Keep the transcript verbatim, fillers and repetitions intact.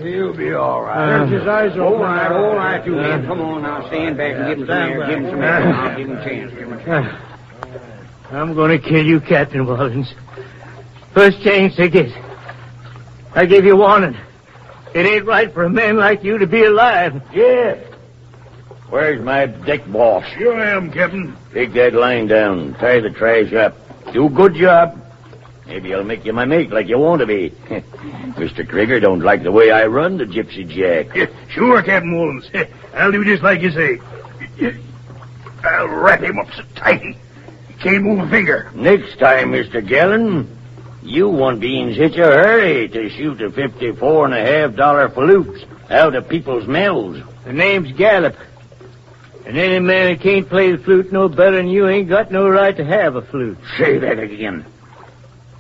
he'll be all right. Uh, his eyes open. All right, all right, you men. Come on now, stand back and give him some air. Give him some air. I'll give him a chance. Give him a chance. I'm going to kill you, Captain Wallens. First chance I get. I give you warning. It ain't right for a man like you to be alive. Yeah. Where's my deck boss? Here I am, Captain. Take that line down. Tie the trash up. Do a good job. Maybe I'll make you my mate like you want to be. Mister Krieger don't like the way I run the Gypsy Jack. Yeah, sure, Captain Mullins. I'll do just like you say. I'll wrap him up so tight he can't move a finger. Next time, Mister Gallon, you won't be in such a hurry to shoot a fifty-four and a half dollar flute out of people's mouths. The name's Gallup. And any man that can't play the flute no better than you ain't got no right to have a flute. Say that again.